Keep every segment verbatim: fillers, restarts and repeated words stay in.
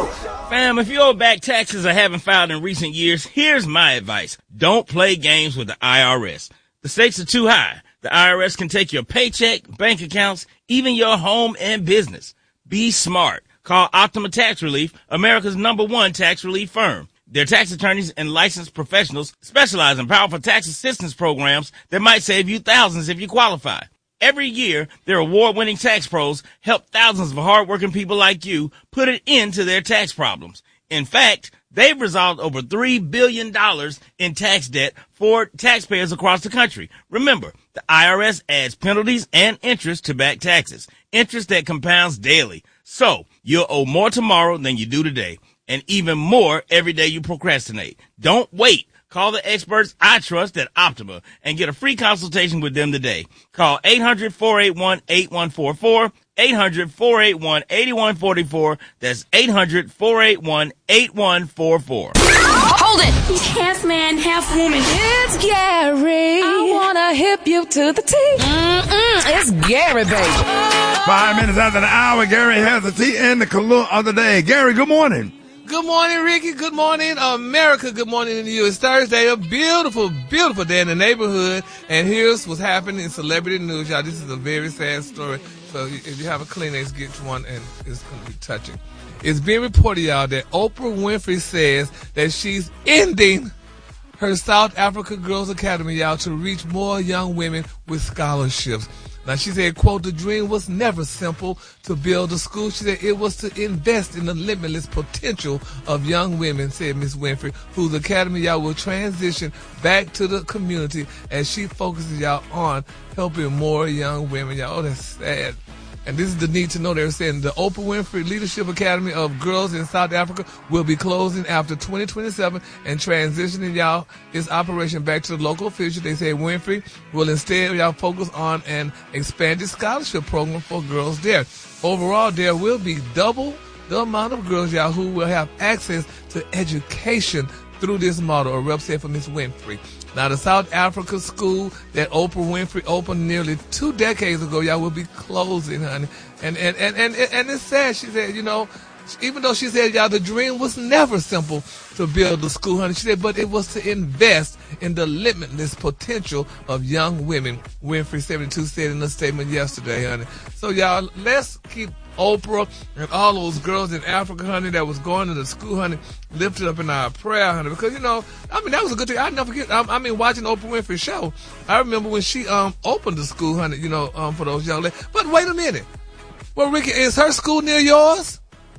Show. Fam, if you owe back taxes or haven't filed in recent years, here's my advice. Don't play games with the I R S. The stakes are too high. The I R S can take your paycheck, bank accounts, even your home and business. Be smart. Call Optima Tax Relief, America's number one tax relief firm. Their tax attorneys and licensed professionals specialize in powerful tax assistance programs that might save you thousands if you qualify. Every year, their award-winning tax pros help thousands of hardworking people like you put an end to their tax problems. In fact, they've resolved over three billion dollars in tax debt for taxpayers across the country. Remember, the I R S adds penalties and interest to back taxes, interest that compounds daily. So, you'll owe more tomorrow than you do today, and even more every day you procrastinate. Don't wait. Call the experts I trust at Optima and get a free consultation with them today. Call eight hundred, four eight one, eight one four four, eight hundred, four eight one, eight one four four. That's eight hundred, four eight one, eight one four four. Hold it! He's half man, half woman. It's Gary. I wanna hip you to the T. Mm-mm, it's Gary, baby. Five minutes after the hour, Gary has the tea and the color of the day. Gary, good morning. Good morning, Ricky. Good morning, America. Good morning to you. It's Thursday, a beautiful, beautiful day in the neighborhood. And here's what's happening in celebrity news, y'all. This is a very sad story. So if you have a Kleenex, get one, and it's going to be touching. It's being reported, y'all, that Oprah Winfrey says that she's ending her South Africa Girls Academy, y'all, to reach more young women with scholarships. Now, she said, quote, the dream was never simple to build a school. She said it was to invest in the limitless potential of young women, said Miss Winfrey, whose academy, y'all, will transition back to the community as she focuses, y'all, on helping more young women. Y'all, oh, that's sad. And this is the need to know. They're saying the Oprah Winfrey Leadership Academy of Girls in South Africa will be closing after twenty twenty-seven and transitioning, y'all, its operation back to the local officials. They say Winfrey will instead, y'all, focus on an expanded scholarship program for girls there. Overall, there will be double the amount of girls, y'all, who will have access to education through this model, a rep said for Miss Winfrey. Now, the South Africa school that Oprah Winfrey opened nearly two decades ago, y'all, will be closing, honey. And and, and, and, and it's sad. She said, you know, even though she said, y'all, the dream was never simple to build a school, honey. She said, but it was to invest in the limitless potential of young women, Winfrey seventy-two said in a statement yesterday, honey. So, y'all, let's keep Oprah and all those girls in Africa, honey, that was going to the school, honey, lifted up in our prayer, honey, because, you know, I mean, that was a good thing. I never forget, I, I mean, watching Oprah Winfrey's show, I remember when she um opened the school, honey, you know, um for those young ladies. But wait a minute. Well, Ricky, is her school near yours?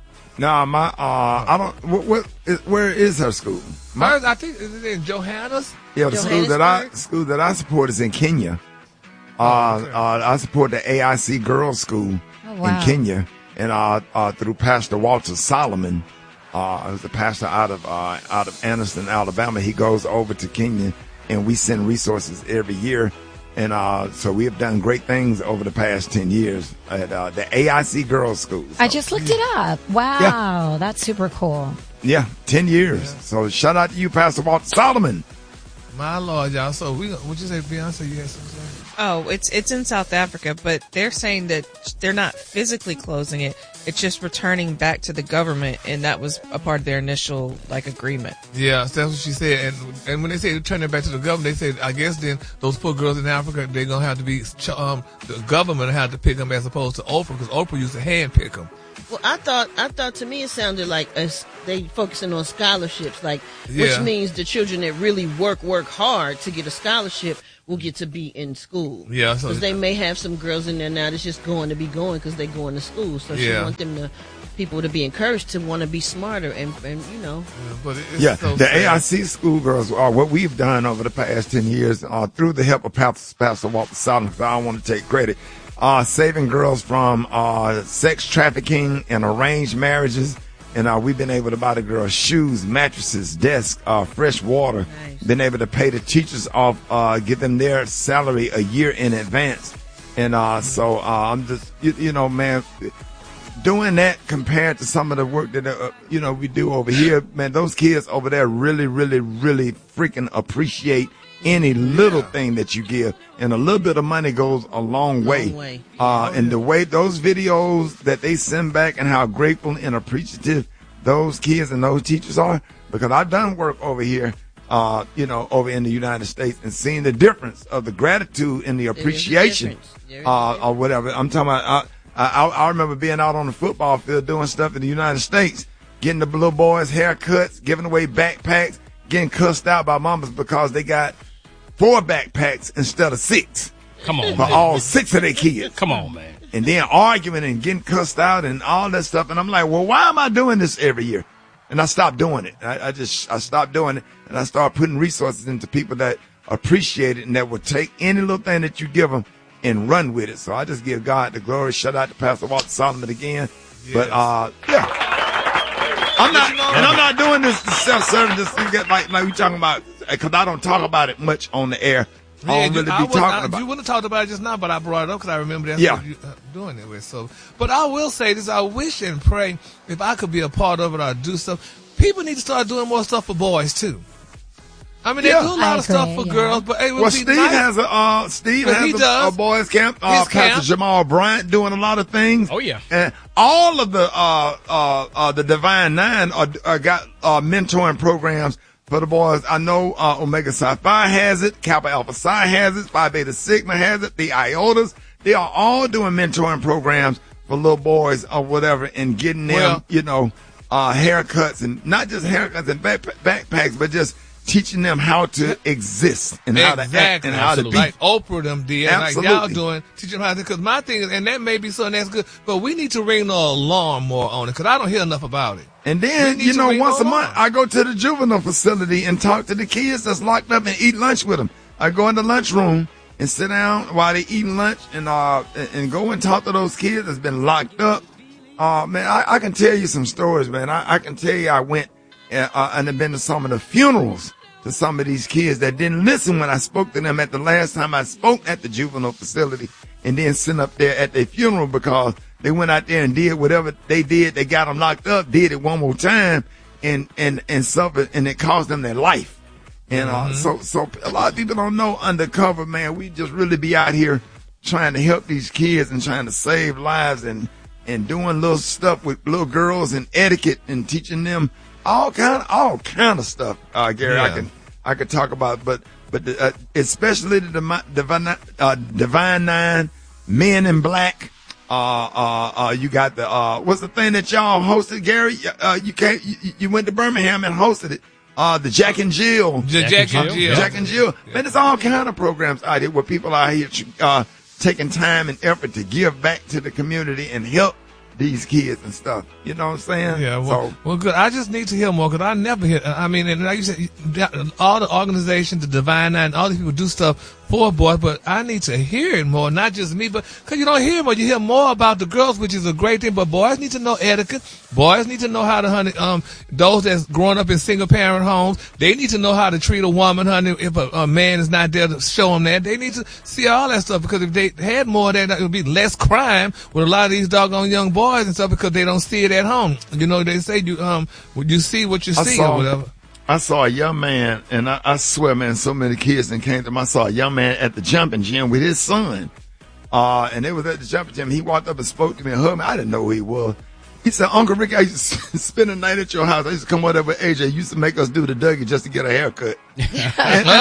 No, my, uh, I don't, what, what is, where is her school? My, Hers, I think, is it in Johannes? yeah, the school that I, school that I support is in Kenya. Uh, okay. uh, I support the A I C Girls School Oh, wow. in Kenya, and uh, uh, through Pastor Walter Solomon, uh, who's the pastor out of uh, out of Anderson, Alabama. He goes over to Kenya, and we send resources every year, and uh, so we have done great things over the past ten years at uh, the A I C Girls School. So, I just looked it up. Wow, Yeah. that's super cool. yeah, ten years. Yeah. So shout out to you, Pastor Walter Solomon. My Lord, y'all. So, we, would you say, Beyonce, you had something to say? Oh, it's it's in South Africa, but they're saying that they're not physically closing it. It's just returning back to the government, and that was a part of their initial like agreement. Yeah, that's what she said. And and when they say turn it back to the government, they said, I guess then those poor girls in Africa, they're going to have to be, um, the government have to pick them as opposed to Oprah, because Oprah used to hand pick them. Well, I thought, I thought to me it sounded like us, they focusing on scholarships, like, Yeah. which means the children that really work, work hard to get a scholarship will get to be in school. Yeah, so Because they may have some girls in there now that's just going to be going because they're going to school. So she Yeah. want them to, people to be encouraged to want to be smarter and, and you know. Yeah, but it- it's Yeah, so the sad. A I C schoolgirls are what we've done over the past ten years uh, through the help of Pastor, Pastor Walter Solomon, because I don't want to take credit, uh, saving girls from uh, sex trafficking and arranged marriages. And uh, we've been able to buy the girls shoes, mattresses, desks, uh, fresh water. Nice. Been able to pay the teachers off, uh, give them their salary a year in advance. And uh, so uh, I'm just, you, you know, man, doing that compared to some of the work that, uh, you know, we do over here, man, those kids over there really, really, really freaking appreciate any little thing that you give. And a little bit of money goes a long way. Long way. Uh, and the way those videos that they send back and how grateful and appreciative those kids and those teachers are, because I've done work over here, uh, you know, over in the United States, and seeing the difference of the gratitude and the appreciation, uh, or whatever. I'm talking about. I, I, I remember being out on the football field doing stuff in the United States, getting the little boys haircuts, giving away backpacks, getting cussed out by mamas because they got four backpacks instead of six. Come on, for man. all six of their kids. Come on, man. And then arguing and getting cussed out and all that stuff. And I'm like, well, why am I doing this every year? And I stopped doing it. I, I just, I stopped doing it, and I started putting resources into people that appreciate it and that will take any little thing that you give them and run with it. So I just give God the glory. Shout out to Pastor Walter Solomon again. Yes. But, uh, yeah. I'm not, and I'm not doing this to self-serving, just to get like, like we talking about, because I don't talk about it much on the air. Yeah, I don't really I be would, talking I, about you wouldn't have talked about it just now, but I brought it up because I remember that's yeah. what you uh, doing it with. So, but I will say this: I wish and pray if I could be a part of it or do stuff. People need to start doing more stuff for boys too. I mean, Yeah. they do a lot I of stuff agree, for yeah. girls, but it would Well, be Steve nice. has a uh, Steve But has he a, does. a boys camp. Uh, His Pastor camp. Jamal Bryant doing a lot of things. Oh, yeah. And all of the uh, uh, uh, the Divine Nine are, are got uh, mentoring programs for the boys. I know uh, Omega Psi Phi has it, Kappa Alpha Psi has it, Phi Beta Sigma has it, the Iotas. They are all doing mentoring programs for little boys or whatever, and getting them, Well- you know, uh, haircuts, and not just haircuts and back, backpacks, but just teaching them how to exist and how to act Exactly. and how to be. Like Oprah them did, like y'all Absolutely. doing, teach them how to. Because my thing is, and that may be something that's good, but we need to ring the alarm more on it because I don't hear enough about it. And We then, need you to know, ring once a the month, alarm. I go to the juvenile facility and talk to the kids that's locked up and eat lunch with them. I go in the lunchroom and sit down while they eating lunch and uh and, and go and talk to those kids that's been locked up. Uh, man, I, I can tell you some stories, man. I, I can tell you I went uh, uh, and have been to some of the funerals to some of these kids that didn't listen when I spoke to them at the last time I spoke at the juvenile facility, and then sit up there at their funeral because they went out there and did whatever they did. They got them locked up, did it one more time, and, and, and suffered, and it cost them their life. And, uh, so, so a lot of people don't know undercover, man. We just really be out here trying to help these kids and trying to save lives and, and doing little stuff with little girls and etiquette and teaching them all kind of, all kind of stuff. Uh, Gary, I Yeah. can, I could talk about, but, but, the, uh, especially the Demi- Divine, uh, Divine Nine, Men in Black. Uh, uh, uh, you got the, uh, what's the thing that y'all hosted, Gary? Uh, you can't, you, you went to Birmingham and hosted it. Uh, the Jack and Jill. J- Jack Jack and and Jill. Jill. Jack and Jill. Man, there's all kind of programs out here where people are here, uh, taking time and effort to give back to the community and help these kids and stuff. You know what I'm saying? Yeah, well, So, well, good. I just need to hear more because I never hear. I mean, and like you said, that- all the organizations, the Divine Nine, all these people do stuff for boys, but I need to hear it more. Not just me, but because you don't hear more, you hear more about the girls, which is a great thing. But boys need to know etiquette. Boys need to know how to, honey, um, those that's growing up in single parent homes, they need to know how to treat a woman, honey. If a, a man is not there to show them that, they need to see all that stuff because if they had more of that, it would be less crime with a lot of these doggone young boys and stuff because they don't see it at home. You know, they say you um you see what you I see saw- or whatever. I saw a young man, and I, I swear, man, so many kids that came to me. I saw a young man at the jumping gym with his son. Uh, and they was at the jumping gym. He walked up and spoke to me and hugged me. I didn't know who he was. He said, Uncle Rick, I used to spend the night at your house. I used to come over with A J. Used to make us do the Dougie just to get a haircut. and, and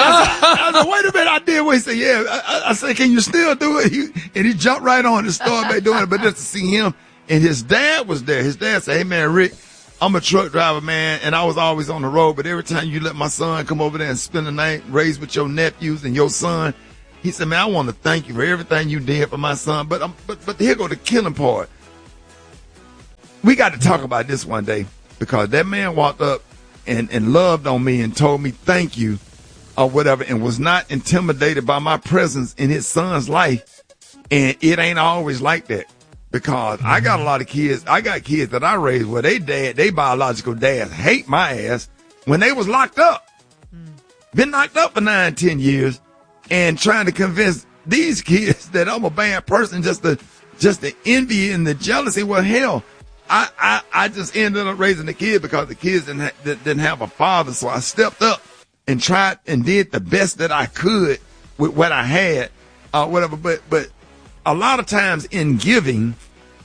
I, said, I said, wait a minute, I did what he said. Yeah. I, I, I said, can you still do it? He, and he jumped right on and started back doing it. But just to see him, and his dad was there. His dad said, hey, man, Rick, I'm a truck driver, man, and I was always on the road. But every time you let my son come over there and spend the night, raised with your nephews and your son, he said, man, I want to thank you for everything you did for my son. But, um, but, but here go the killing part. We got to talk about this one day because that man walked up and, and loved on me and told me thank you or whatever and was not intimidated by my presence in his son's life. And it ain't always like that because I got a lot of kids. I got kids that I raised where they dad, they biological dads hate my ass when they was locked up. Been locked up for nine, ten years and trying to convince these kids that I'm a bad person just to, just the envy and the jealousy. Well, hell, I, I, I just ended up raising the kid because the kids didn't, ha- didn't have a father. So I stepped up and tried and did the best that I could with what I had, uh, whatever. But, but a lot of times in giving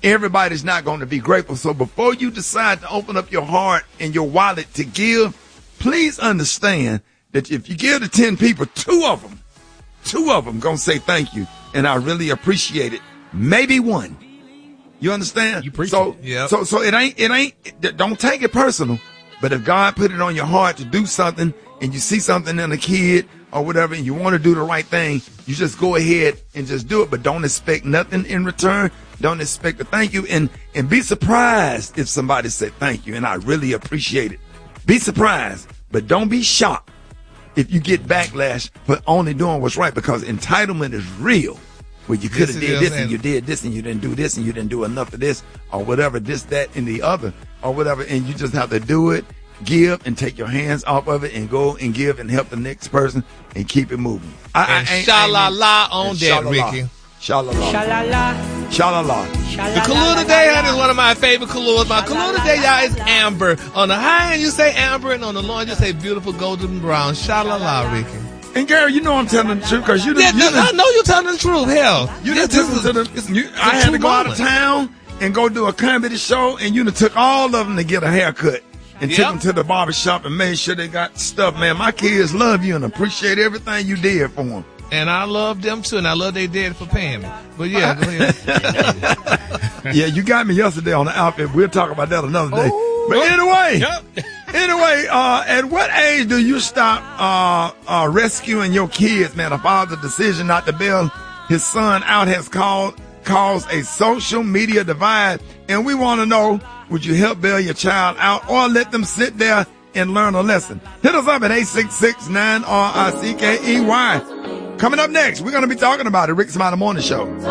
everybody's not going to be grateful. So before you decide to open up your heart and your wallet to give, please understand that if you give to ten people, two of them, two of them going to say thank you. And I really appreciate it. Maybe one. You understand? You preach so, it. Yep. so, so it ain't, it ain't, it, don't take it personal. But if God put it on your heart to do something and you see something in a kid or whatever and you want to do the right thing, you just go ahead and just do it. But don't expect nothing in return. Don't expect a thank you. And, and be surprised if somebody said thank you. And I really appreciate it. Be surprised, but don't be shocked if you get backlash for only doing what's right, because entitlement is real. Well, you could have Yes, it did is, this and- and you did this and you didn't do this and you didn't do enough of this or whatever, this, that, and the other or whatever. And you just have to do it, give, and take your hands off of it and go and give and help the next person and keep it moving. I, And I, ain't- sha-la-la on and that, sha-la-la. Ricky. Sha-la-la. Sha-la-la. Sha-la-la. The Kahlua today, honey, is one of my favorite Kahluas. My Kahlua today, y'all, is amber. On the high end, you say amber, and on the low end, you say beautiful golden brown. Sha-la-la, Ricky. And Gary, you know I'm telling the truth because you Yeah, done, you I done, know you're telling the truth. Hell, you this, done this took them is to it's- the, you, it's I a had to true go out of moment. town and go do a comedy show, and you done took all of them to get a haircut and took Yep. them to the barber shop and made sure they got stuff, man. My kids love you and appreciate everything you did for them. And I love them too, and I love they dad for paying me. But yeah, go ahead. Yeah, you got me yesterday on the outfit. We'll talk about that another day. But anyway, Yep. anyway, uh, at what age do you stop uh, uh, rescuing your kids, man? A father's decision not to bail his son out has called, caused a social media divide. And we want to know, would you help bail your child out or let them sit there and learn a lesson? Hit us up at eight six six, nine R I C K E Y. Coming up next, we're going to be talking about it. Rick Smiley Morning Show.